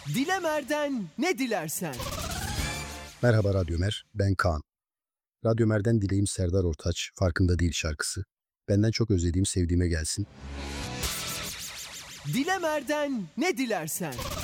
Dilemer'den ne dilersen. Merhaba Radyomer, ben Kaan. Radyomer'den dileğim Serdar Ortaç, Farkında Değil şarkısı. Benden çok özlediğim sevdiğime gelsin. Dilemer'den ne dilersen.